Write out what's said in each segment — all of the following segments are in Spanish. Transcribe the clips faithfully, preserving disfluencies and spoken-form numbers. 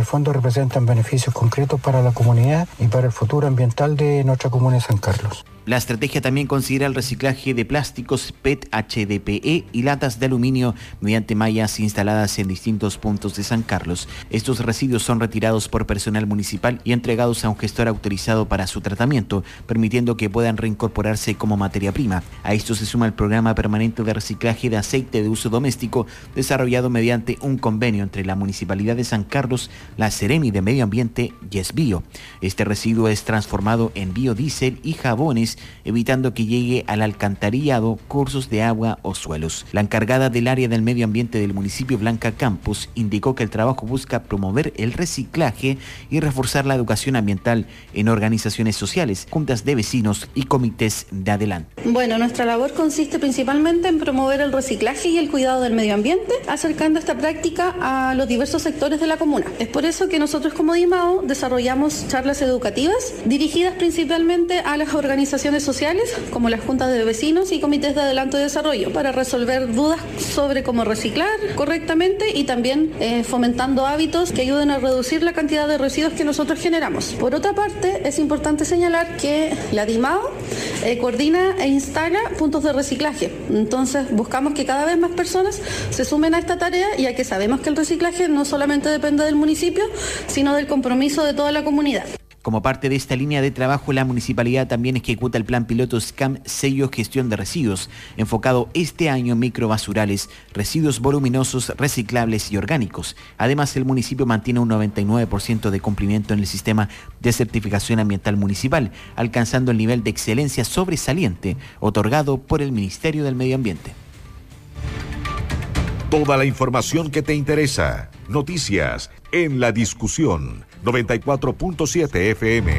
fondo representan beneficios concretos para la comunidad y para el futuro ambiental de nuestra comuna de San Carlos. La estrategia también considera el reciclaje de plásticos P E T, H D P E y latas de aluminio mediante mallas instaladas en distintos puntos de San Carlos. Estos residuos son retirados por personal municipal y entregados a un gestor autorizado para su tratamiento, permitiendo que puedan reincorporarse como materia prima. A esto se suma el programa permanente de reciclaje de aceite de uso doméstico, desarrollado mediante un convenio entre la Municipalidad de San Carlos, la Seremi de Medio Ambiente y Esbio. Este residuo es transformado en biodiesel y jabones, evitando que llegue al alcantarillado, cursos de agua o suelos. La encargada del área del medio ambiente del municipio, Blanca Campos, indicó que el trabajo busca promover el reciclaje y reforzar la educación ambiental en organizaciones sociales, juntas de vecinos y comités de adelante. Bueno, nuestra labor consiste principalmente en promover el reciclaje y el cuidado del medio ambiente, acercando esta práctica a los diversos sectores de la comuna. Es por eso que nosotros como DIMAO desarrollamos charlas educativas dirigidas principalmente a las organizaciones sociales como las juntas de vecinos y comités de adelanto y desarrollo para resolver dudas sobre cómo reciclar correctamente y también eh, fomentando hábitos que ayuden a reducir la cantidad de residuos que nosotros generamos. Por otra parte, es importante señalar que la DIMAO eh, coordina e instala puntos de reciclaje. Entonces buscamos que cada vez más personas se sumen a esta tarea, ya que sabemos que el reciclaje no solamente depende del municipio, sino del compromiso de toda la comunidad. Como parte de esta línea de trabajo, la municipalidad también ejecuta el plan piloto S C A M Sello Gestión de Residuos, enfocado este año en microbasurales, residuos voluminosos, reciclables y orgánicos. Además, el municipio mantiene un noventa y nueve por ciento de cumplimiento en el sistema de certificación ambiental municipal, alcanzando el nivel de excelencia sobresaliente otorgado por el Ministerio del Medio Ambiente. Toda la información que te interesa. Noticias en La Discusión. noventa y cuatro punto siete F M.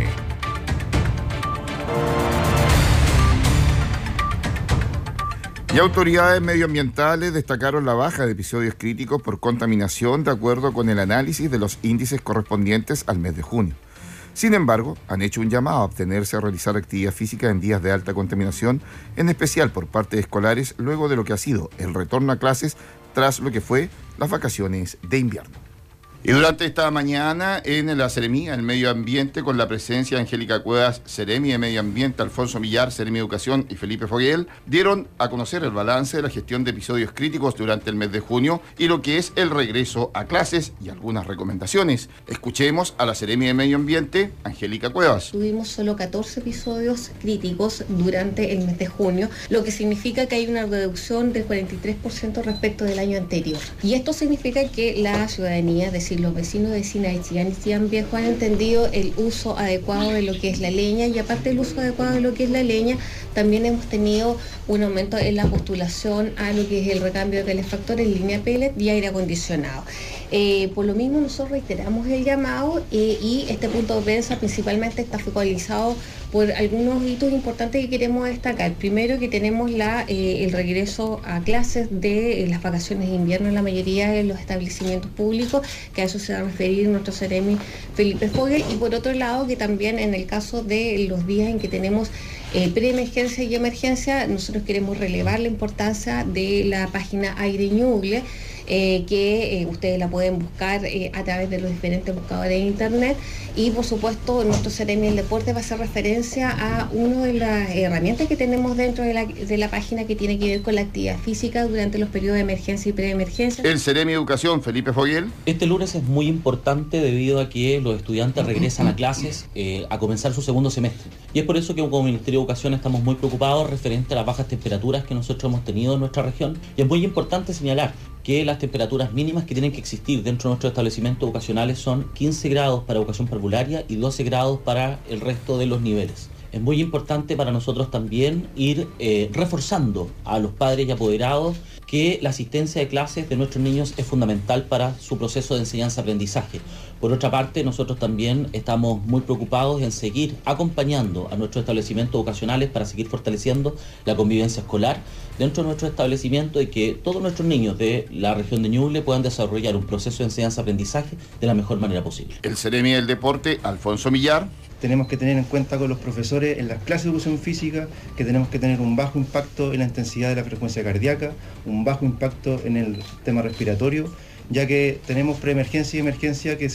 Y autoridades medioambientales destacaron la baja de episodios críticos por contaminación de acuerdo con el análisis de los índices correspondientes al mes de junio. Sin embargo, han hecho un llamado a abstenerse a realizar actividad física en días de alta contaminación, en especial por parte de escolares, luego de lo que ha sido el retorno a clases tras lo que fue las vacaciones de invierno. Y durante esta mañana en la Seremi, el Medio Ambiente, con la presencia de Angélica Cuevas, Seremi de Medio Ambiente, Alfonso Millar, Seremi de Educación y Felipe Foguel, dieron a conocer el balance de la gestión de episodios críticos durante el mes de junio y lo que es el regreso a clases y algunas recomendaciones. Escuchemos a la Seremi de Medio Ambiente, Angélica Cuevas. Tuvimos solo catorce episodios críticos durante el mes de junio, lo que significa que hay una reducción del cuarenta y tres por ciento respecto del año anterior. Y esto significa que la ciudadanía, es decir, los vecinos, vecinas de Chillán y Chillán Viejo han entendido el uso adecuado de lo que es la leña, y aparte del uso adecuado de lo que es la leña, también hemos tenido un aumento en la postulación a lo que es el recambio de calefactores, línea pellet y aire acondicionado. Eh, por lo mismo nosotros reiteramos el llamado eh, y este punto de prensa principalmente está focalizado por algunos hitos importantes que queremos destacar. Primero, que tenemos la, eh, el regreso a clases de eh, las vacaciones de invierno en la mayoría de los establecimientos públicos, que a eso se va a referir nuestro Seremi Felipe Fogel, y por otro lado que también en el caso de los días en que tenemos eh, preemergencia y emergencia, nosotros queremos relevar la importancia de la página Aire Ñuble, Eh, que eh, ustedes la pueden buscar eh, a través de los diferentes buscadores de internet, y por supuesto nuestro Seremi del Deporte va a hacer referencia a una de las herramientas que tenemos dentro de la, de la página, que tiene que ver con la actividad física durante los periodos de emergencia y preemergencia. El Seremi Educación, Felipe Foguel. Este lunes es muy importante debido a que los estudiantes regresan a clases eh, a comenzar su segundo semestre, y es por eso que como Ministerio de Educación estamos muy preocupados referente a las bajas temperaturas que nosotros hemos tenido en nuestra región, y es muy importante señalar que las temperaturas mínimas que tienen que existir dentro de nuestros establecimientos educacionales son quince grados para educación parvularia y doce grados para el resto de los niveles. Es muy importante para nosotros también ir eh, reforzando a los padres y apoderados que la asistencia de clases de nuestros niños es fundamental para su proceso de enseñanza-aprendizaje. Por otra parte, nosotros también estamos muy preocupados en seguir acompañando a nuestros establecimientos educacionales para seguir fortaleciendo la convivencia escolar dentro de nuestros establecimientos, y que todos nuestros niños de la región de Ñuble puedan desarrollar un proceso de enseñanza-aprendizaje de la mejor manera posible. El Seremi del Deporte, Alfonso Millar. Tenemos que tener en cuenta con los profesores en las clases de educación física que tenemos que tener un bajo impacto en la intensidad de la frecuencia cardíaca, un bajo impacto en el sistema respiratorio, ya que tenemos preemergencia y emergencia que